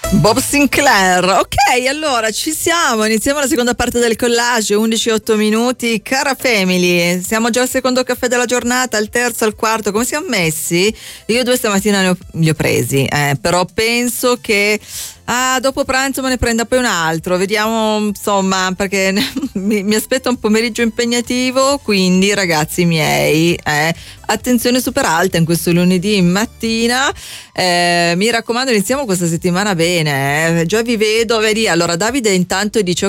Bob Sinclair. Ok, allora ci siamo, iniziamo la seconda parte del collage, 11:08 minuti. Cara Family, siamo già al secondo caffè della giornata, al terzo, al quarto, come siamo messi? Io 2 stamattina li ho presi, però penso che dopo pranzo me ne prenda poi un altro, vediamo insomma, perché mi aspetta un pomeriggio impegnativo, quindi ragazzi miei, attenzione super alta in questo lunedì mattina, mi raccomando iniziamo questa settimana bene, già vi vedo, vedi, allora Davide intanto dice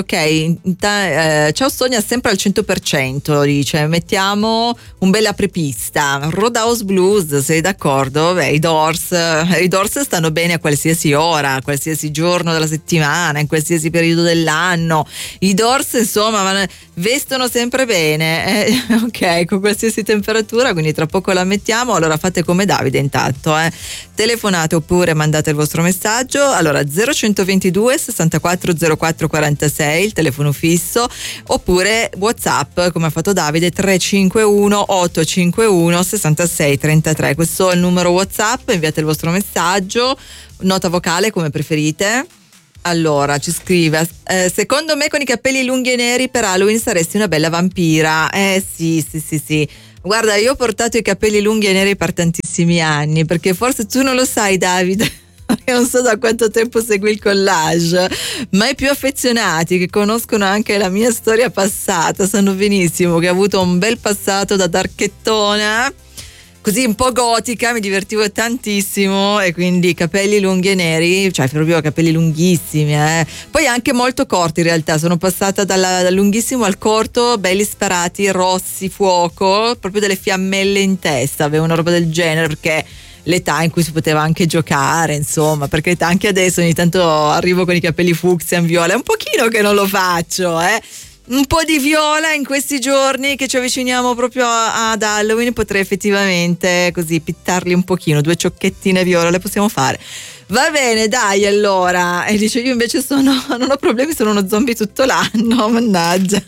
ok, ciao Sonia sempre al 100%, dice mettiamo un bel apripista, Roadhouse Blues, sei d'accordo? Beh, i Doors stanno bene a qualsiasi ora, a qualsiasi giorno della settimana, in qualsiasi periodo dell'anno, i Doors insomma vestono sempre bene, ok, con qualsiasi temperatura, quindi tra poco la mettiamo. Allora fate come Davide intanto, telefonate oppure mandate il vostro messaggio, allora 0122 64 04 46 il telefono fisso, oppure WhatsApp come ha fatto Davide 351 851 66 33, questo è il numero WhatsApp, inviate il vostro messaggio, nota vocale come preferite. Allora ci scrive, secondo me con i capelli lunghi e neri per Halloween saresti una bella vampira. Sì. Guarda, io ho portato i capelli lunghi e neri per tantissimi anni, perché forse tu non lo sai Davide, non so da quanto tempo segui il collage, ma i più affezionati che conoscono anche la mia storia passata sanno benissimo che ho avuto un bel passato da darchettona, così un po' gotica, mi divertivo tantissimo, e quindi capelli lunghi e neri, cioè proprio capelli lunghissimi, poi anche molto corti in realtà, sono passata dal lunghissimo al corto, belli sparati, rossi, fuoco, proprio delle fiammelle in testa, avevo una roba del genere, perché l'età in cui si poteva anche giocare, insomma, perché anche adesso ogni tanto arrivo con i capelli fucsia in viola, è un pochino che non lo faccio, un po' di viola in questi giorni che ci avviciniamo proprio ad Halloween, potrei effettivamente così pittarli un pochino, 2 ciocchettine viola le possiamo fare. Va bene, dai, allora. E dice, io invece non ho problemi, sono uno zombie tutto l'anno, mannaggia.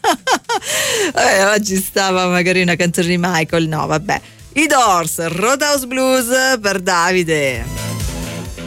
Oggi stava magari una canzone di Michael, no, vabbè. I Doors, Roadhouse Blues per Davide.